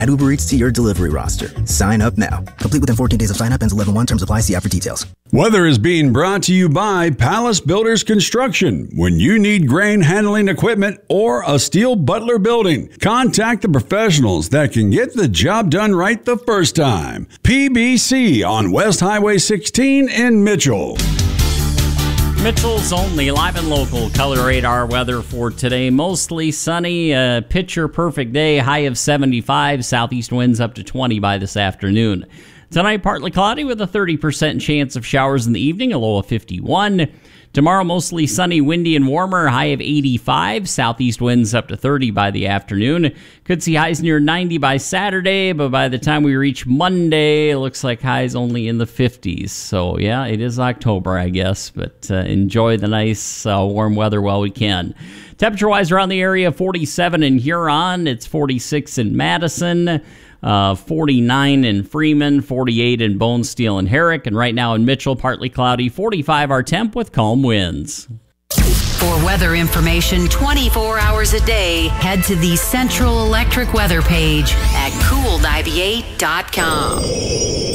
Add Uber Eats to your delivery roster. Sign up now. Complete within 14 days of sign up. Ends 11/1. Terms apply. See app for details. Weather is being brought to you by Palace Builders Construction. When you need grain handling equipment or a steel Butler building, contact the professionals that can get the job done right the first time. PBC on West Highway 16 in Mitchell. Mitchell's Only, live and local color radar weather for today. Mostly sunny, picture perfect day, high of 75, southeast winds up to 20 by this afternoon. Tonight, partly cloudy with a 30% chance of showers in the evening, a low of 51. Tomorrow, mostly sunny, windy, and warmer, high of 85. Southeast winds up to 30 by the afternoon. Could see highs near 90 by Saturday, but by the time we reach Monday, it looks like highs only in the 50s. So, yeah, it is October, I guess, but enjoy the nice warm weather while we can. Temperature-wise around the area, 47 in Huron. It's 46 in Madison. 49 in Freeman, 48 in Bone Steel and Herrick, and right now in Mitchell, partly cloudy, 45 our temp with calm winds. For weather information 24 hours a day, head to the Central Electric weather page at cool98.com.